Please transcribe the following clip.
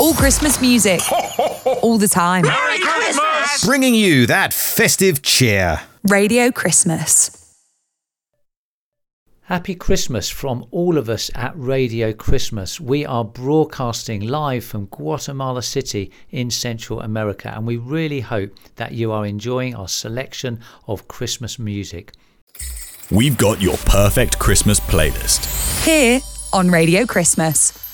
All Christmas music. All the time. Merry Christmas! Bringing you that festive cheer. Radio Christmas. Happy Christmas from all of us at Radio Christmas. We are broadcasting live from Guatemala City in Central America, and we really hope that you are enjoying our selection of Christmas music. We've got your perfect Christmas playlist Here on Radio Christmas.